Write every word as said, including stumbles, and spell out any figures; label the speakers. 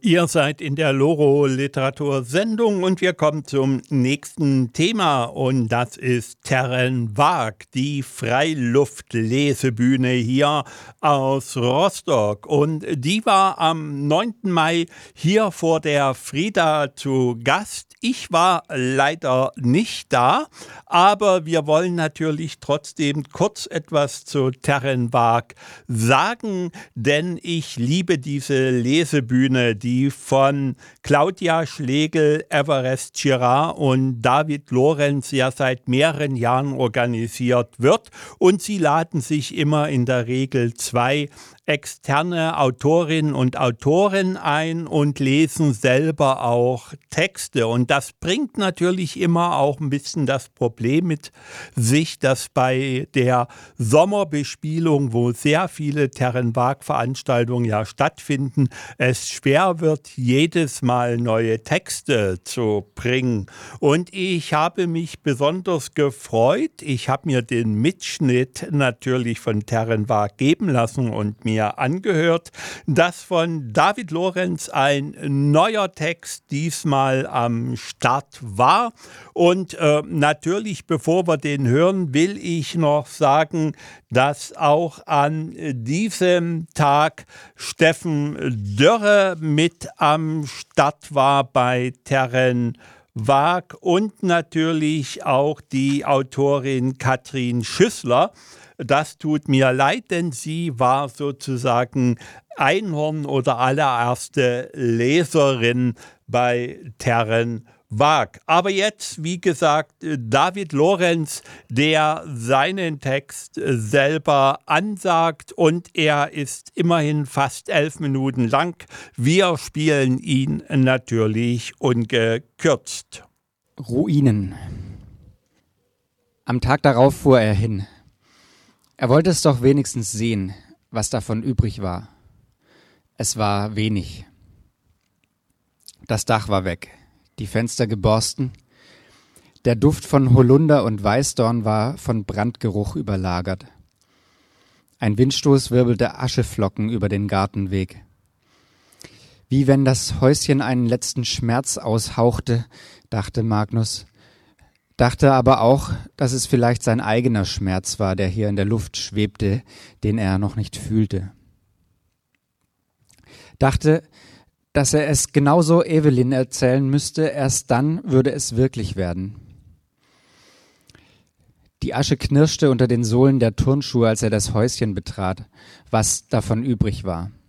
Speaker 1: Ihr seid in der Loro-Literatur-Sendung und wir kommen zum nächsten Thema und das ist Terren Waag, die Freiluftlesebühne hier aus Rostock. Und die war am neunten Mai hier vor der Frieda zu Gast. Ich war leider nicht da, aber wir wollen natürlich trotzdem kurz etwas zu Terren Waag sagen, denn ich liebe diese Lesebühne, die von Claudia Schlegel, Everest Girard und David Lorenz ja seit mehreren Jahren organisiert wird. Und sie laden sich immer in der Regel zwei externe Autorinnen und Autoren ein und lesen selber auch Texte. Und das bringt natürlich immer auch ein bisschen das Problem mit sich, dass bei der Sommerbespielung, wo sehr viele Terren Waag-Veranstaltungen ja stattfinden, es schwer wird, jedes Mal neue Texte zu bringen. Und ich habe mich besonders gefreut. Ich habe mir den Mitschnitt natürlich von Terren Waag geben lassen und mir angehört, dass von David Lorenz ein neuer Text diesmal am Start war. Und äh, natürlich, bevor wir den hören, will ich noch sagen, dass auch an diesem Tag Steffen Dörre mit am Start war bei Terren Waag und natürlich auch die Autorin Katrin Schüssler. Das tut mir leid, denn sie war sozusagen Einhorn oder allererste Leserin bei Terren Waag. Aber jetzt, wie gesagt, David Lorenz, der seinen Text selber ansagt und er ist immerhin fast elf Minuten lang. Wir spielen ihn natürlich ungekürzt.
Speaker 2: Ruinen. Am Tag darauf fuhr er hin. Er wollte es doch wenigstens sehen, was davon übrig war. Es war wenig. Das Dach war weg, die Fenster geborsten. Der Duft von Holunder und Weißdorn war von Brandgeruch überlagert. Ein Windstoß wirbelte Ascheflocken über den Gartenweg. Wie wenn das Häuschen einen letzten Schmerz aushauchte, dachte Magnus, dachte aber auch, dass es vielleicht sein eigener Schmerz war, der hier in der Luft schwebte, den er noch nicht fühlte. Dachte, dass er es genauso Evelyn erzählen müsste, erst dann würde es wirklich werden. Die Asche knirschte unter den Sohlen der Turnschuhe, als er das Häuschen betrat, was davon übrig war.